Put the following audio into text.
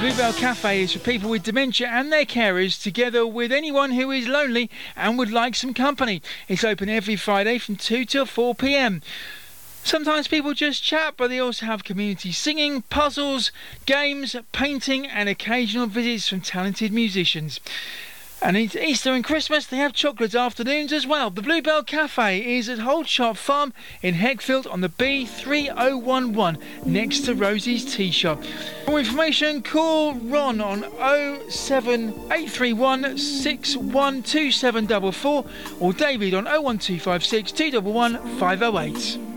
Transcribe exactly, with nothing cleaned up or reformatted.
Bluebell Cafe is for people with dementia and their carers, together with anyone who is lonely and would like some company. It's open every Friday from two till four p m. Sometimes people just chat, but they also have community singing, puzzles, games, painting and occasional visits from talented musicians. And it's Easter and Christmas, they have chocolate afternoons as well. The Bluebell Cafe is at Holdshop Farm in Heckfield on the B three oh one one, next to Rosie's Tea Shop. For more information, call Ron on oh seven eight three one six one two seven four four or David on oh one two five six two one one five oh eight.